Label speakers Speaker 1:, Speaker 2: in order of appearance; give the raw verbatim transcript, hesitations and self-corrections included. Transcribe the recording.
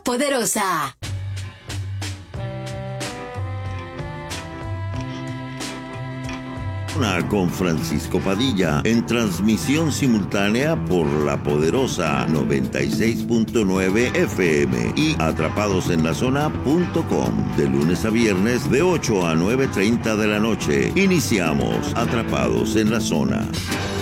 Speaker 1: Poderosa.
Speaker 2: Con Francisco Padilla en transmisión simultánea por La Poderosa noventa y seis punto nueve F M y atrapadosenlazona punto com de lunes a viernes de ocho a nueve treinta de la noche. Iniciamos Atrapados en la Zona.